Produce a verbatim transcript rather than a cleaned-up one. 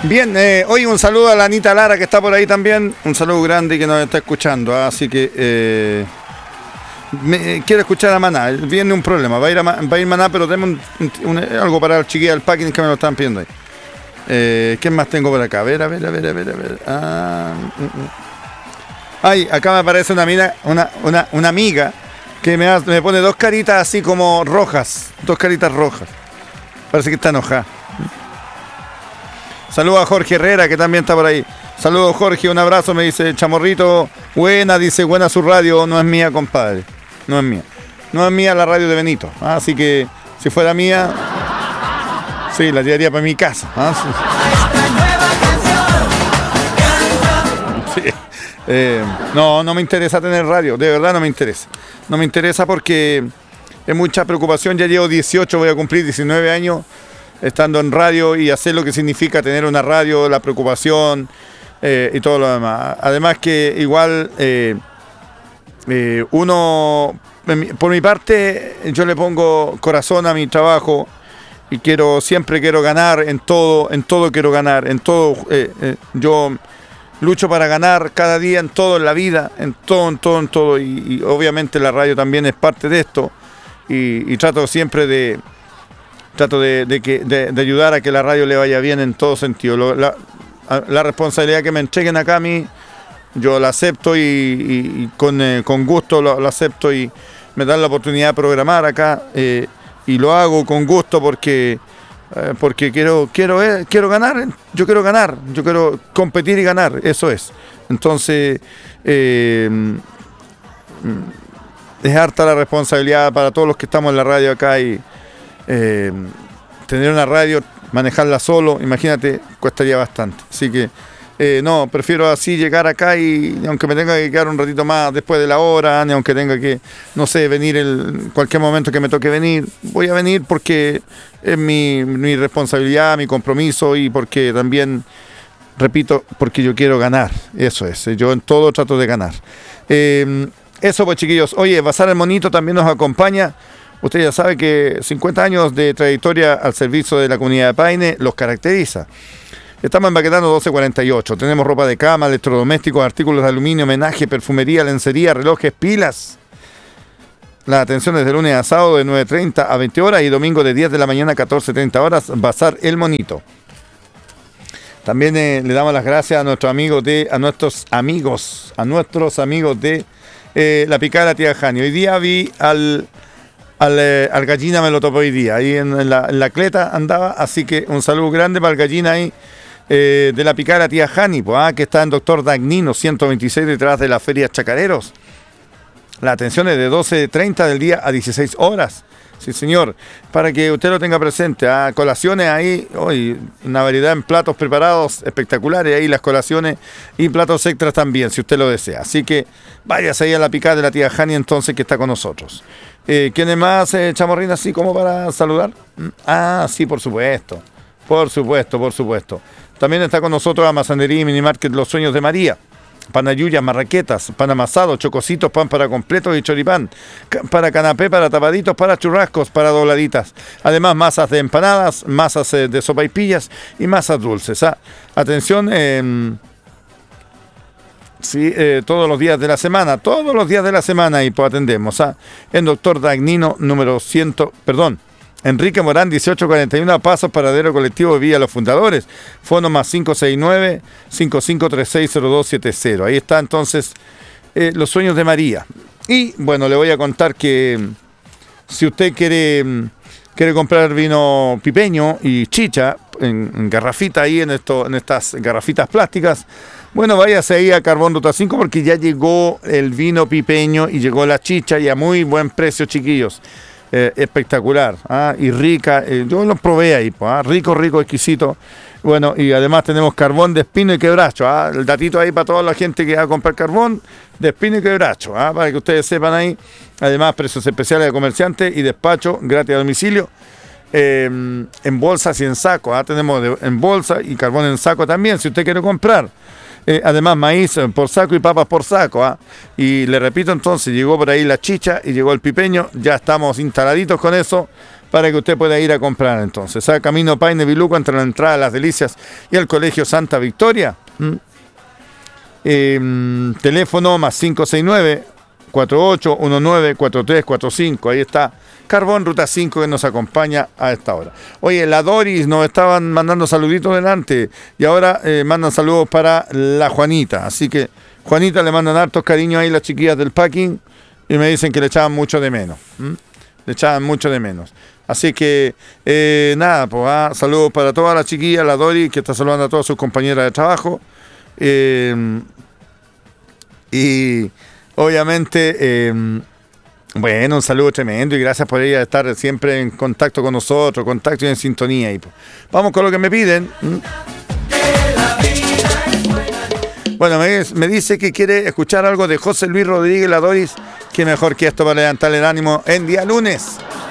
Bien, eh, hoy un saludo a la Anita Lara que está por ahí también. Un saludo grande y que nos está escuchando. ¿eh? Así que eh, me, eh, quiero escuchar a Maná. Viene un problema. Va a ir, a, va a ir Maná, pero tenemos un, un, algo para el chiquilla del packing que me lo están pidiendo ahí. Eh, ¿Qué más tengo por acá? A ver, a ver, a ver, a ver. A ver. Ah, mm, mm. Ay, acá me aparece una, mina, una, una, una amiga que me, me pone dos caritas así como rojas. Dos caritas rojas. Parece que está enojada. Saludos a Jorge Herrera, que también está por ahí. Saludos, Jorge, un abrazo, me dice Chamorrito. Buena, dice, buena su radio. No es mía, compadre. No es mía. No es mía la radio de Benito. Así que, si fuera mía, sí, la llevaría para mi casa. ¿Ah? Sí. Sí. Eh, no, no me interesa tener radio. De verdad no me interesa. No me interesa porque es mucha preocupación. Ya llevo dieciocho, voy a cumplir diecinueve años estando en radio y hacer lo que significa tener una radio, la preocupación eh, y todo lo demás. Además que igual eh, eh, uno, por mi parte, yo le pongo corazón a mi trabajo y quiero, siempre quiero ganar en todo, en todo quiero ganar, en todo, eh, eh, yo lucho para ganar cada día en todo en la vida, en todo, en todo, en todo y, y obviamente la radio también es parte de esto y, y trato siempre de Trato de, de, que, de, de ayudar a que la radio le vaya bien en todo sentido. Lo, la, la responsabilidad que me entreguen acá a mí, yo la acepto y, y, y con, eh, con gusto lo, lo acepto y me dan la oportunidad de programar acá eh, y lo hago con gusto porque, eh, porque quiero, quiero, eh, quiero ganar, yo quiero ganar, yo quiero competir y ganar, eso es. Entonces, eh, es harta la responsabilidad para todos los que estamos en la radio acá y Eh, tener una radio, manejarla solo, imagínate, cuestaría bastante. Así que eh, no, prefiero así llegar acá y, y aunque me tenga que quedar un ratito más después de la hora, ni aunque tenga que, no sé, venir en cualquier momento que me toque venir, voy a venir porque es mi, mi responsabilidad, mi compromiso y porque también, repito, porque yo quiero ganar, eso es, yo en todo trato de ganar. Eh, eso pues chiquillos, oye, Bazar el Monito también nos acompaña. Usted ya sabe que cincuenta años de trayectoria al servicio de la comunidad de Paine los caracteriza. Estamos en Baquedano doce cuarenta y ocho. Tenemos ropa de cama, electrodomésticos, artículos de aluminio, homenaje, perfumería, lencería, relojes, pilas. La atención es de lunes a sábado de nueve treinta a veinte horas y domingo de diez de la mañana a catorce treinta horas. Bazar El Monito. También eh, le damos las gracias a nuestros amigos de, a nuestros amigos, a nuestros amigos de eh, La Picada de la Tía Jani. Hoy día vi al... Al, eh, al Gallina me lo topó hoy día, ahí en, en, la, en la cleta andaba, así que un saludo grande para el Gallina ahí eh, de La Picada Tía Jani, pues, ah, que está en Doctor Dagnino ciento veintiséis detrás de la Feria Chacareros. La atención es de doce treinta del día a dieciséis horas, sí señor, para que usted lo tenga presente. Ah, colaciones ahí, hoy una variedad en platos preparados espectaculares, ahí las colaciones y platos extras también, si usted lo desea. Así que váyase ahí a La Picada de la Tía Jani entonces que está con nosotros. Eh, ¿Quién más, eh, Chamorrín, así como para saludar? Ah, sí, por supuesto. Por supuesto, por supuesto. También está con nosotros Amazanería y Minimarket Los Sueños de María. Panayuyas, marraquetas, pan amasado, chococitos, pan para completos y choripán. Para canapé, para tapaditos, para churrascos, para dobladitas. Además, masas de empanadas, masas eh, de sopaipillas y masas dulces. ¿Ah? Atención, eh, Sí, eh, todos los días de la semana, todos los días de la semana y pues atendemos a ¿ah? En Doctor Dagnino número cien, perdón, Enrique Morán dieciocho cuarenta y uno, Pasos Paradero Colectivo Vía Los Fundadores, fono más cinco seis nueve, cinco cinco tres seis, cero dos siete cero. Ahí está entonces eh, Los Sueños de María. Y bueno, le voy a contar que si usted quiere, quiere comprar vino pipeño y chicha en, en garrafita ahí en, esto, en estas garrafitas plásticas, bueno, váyase ahí a Carbón Ruta cinco porque ya llegó el vino pipeño y llegó la chicha y a muy buen precio, chiquillos. Eh, espectacular, ¿ah? Y rica. Eh, yo lo probé ahí, pues, ¿ah? Rico, rico, exquisito. Bueno, y además tenemos carbón de espino y quebracho. ¿Ah? El datito ahí para toda la gente que va a comprar carbón de espino y quebracho, ¿ah? Para que ustedes sepan ahí. Además, precios especiales de comerciantes y despacho gratis a domicilio. Eh, en bolsas y en saco. ¿Ah? Tenemos de, en bolsa y carbón en saco también, si usted quiere comprar. Eh, además, maíz por saco y papas por saco. ¿ah? Y le repito, entonces, llegó por ahí la chicha y llegó el pipeño. Ya estamos instaladitos con eso para que usted pueda ir a comprar entonces. A Camino Paine Viluco, entre la entrada a Las Delicias y el Colegio Santa Victoria. ¿Mm? Eh, teléfono más cinco seis nueve, cuatro ocho uno nueve, cuatro tres cuatro cinco. Ahí está Carbón Ruta cinco que nos acompaña a esta hora. Oye, la Doris nos estaban mandando saluditos delante y ahora eh, mandan saludos para la Juanita. Así que Juanita le mandan hartos cariños ahí las chiquillas del packing y me dicen que le echaban mucho de menos. ¿Mm? Le echaban mucho de menos. Así que, eh, nada, pues ah, saludos para todas las chiquillas, la Dori, que está saludando a todas sus compañeras de trabajo. Eh, y obviamente, eh, bueno, un saludo tremendo y gracias por ella estar siempre en contacto con nosotros, contacto y en sintonía. Y, pues, vamos con lo que me piden. ¿Mm? Bueno, me, me dice que quiere escuchar algo de José Luis Rodríguez La Doris, que mejor que esto para levantarle el ánimo en día lunes.